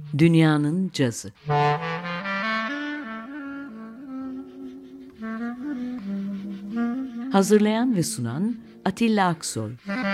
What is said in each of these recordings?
Dünyanın cazı. Hazırlayan ve sunan Atilla Aksoy.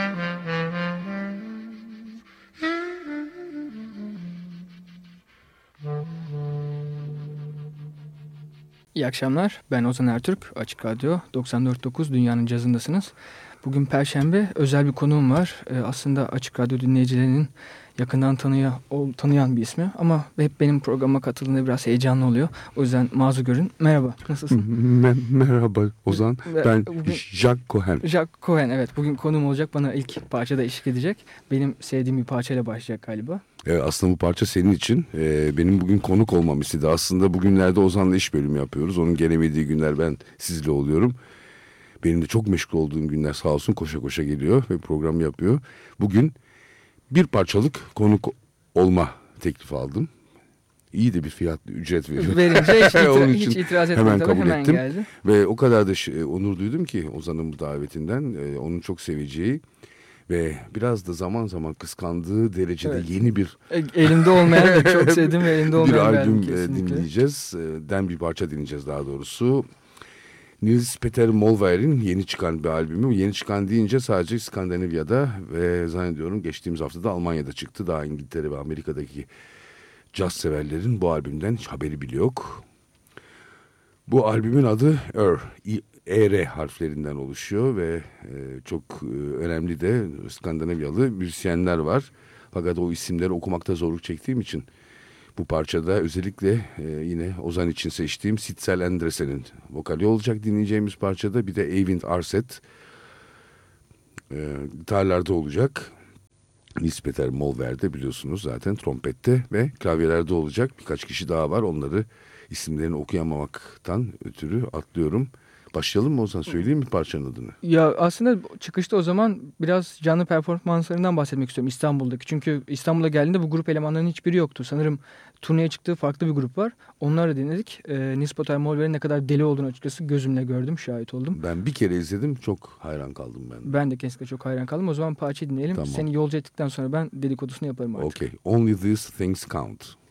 İyi akşamlar. Ben Ozan Ertürk. Açık Radyo 94.9 Dünyanın Cazındasınız. Bugün Perşembe. Özel bir konuğum var. Aslında Açık Radyo dinleyicilerinin yakından tanıyan bir ismi. Ama hep benim programa katıldığında biraz heyecanlı oluyor. O yüzden mazur görün. Merhaba. Nasılsın? Merhaba Ozan. Ben bugün, Jacques Cohen. Jacques Cohen, evet. Bugün konuğum olacak. Bana ilk parçada eşlik edecek. Benim sevdiğim bir parçayla başlayacak galiba. Aslında bu parça senin için. Benim bugün konuk olmam istedi. Aslında bugünlerde Ozan'la iş bölümü yapıyoruz. Onun gelemediği günler ben sizle oluyorum. Benim de çok meşgul olduğum günler sağ olsun koşa koşa geliyor ve program yapıyor. Bugün bir parçalık konuk olma teklifi aldım. İyi de bir ücret veriyor. Verince hiç itiraz etmedim. Hemen kabul ettim. Geldi. Ve o kadar da onur duydum ki Ozan'ın bu davetinden. Onun çok seveceği ve biraz da zaman zaman kıskandığı derecede yeni bir elimde olmayan ve çok sevdiğim ve elimde olmayan bir albüm kesinlikle dinleyeceğiz. Bir parça dinleyeceğiz daha doğrusu. Niels Peter Molvær'in yeni çıkan bir albümü. Yeni çıkan deyince sadece İskandinavya'da ve zannediyorum geçtiğimiz haftada Almanya'da çıktı. Daha İngiltere ve Amerika'daki caz severlerin bu albümden hiç haberi bile yok. Bu albümün adı ER harflerinden oluşuyor ve çok önemli de İskandinavyalı müzisyenler var. Fakat o isimleri okumakta zorluk çektiğim için bu parçada özellikle yine Ozan için seçtiğim Sitsel Andresen'in vokali olacak dinleyeceğimiz parçada. Bir de Eyvind Arset gitarlarda olacak. Niels Peter Molvær'de biliyorsunuz zaten trompette ve klavyelerde olacak. Birkaç kişi daha var, onları isimlerini okuyamamaktan ötürü atlıyorum. Başlayalım mı Ozan? Söyleyeyim mi parçanın adını? Ya aslında çıkışta o zaman biraz canlı performanslarından bahsetmek istiyorum İstanbul'daki. Çünkü İstanbul'a geldiğinde bu grup elemanlarının hiçbiri yoktu. Sanırım turneye çıktığı farklı bir grup var. Onlarla dinledik. Niels Peter Molvær'in ne kadar deli olduğunu açıkçası gözümle gördüm, şahit oldum. Ben bir kere izledim, çok hayran kaldım ben. Ben de kesinlikle çok hayran kaldım. O zaman parçayı dinleyelim. Tamam. Seni yolcu ettikten sonra ben dedikodusunu yaparım artık. Okay. Only These Things Count.